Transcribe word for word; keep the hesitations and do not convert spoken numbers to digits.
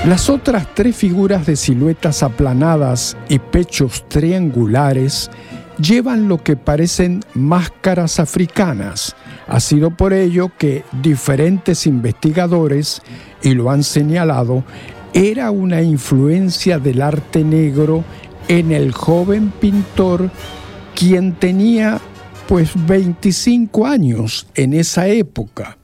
Las otras tres figuras de siluetas aplanadas y pechos triangulares llevan lo que parecen máscaras africanas. Ha sido por ello que diferentes investigadores, y lo han señalado, era una influencia del arte negro en el joven pintor, quien tenía pues veinticinco años en esa época.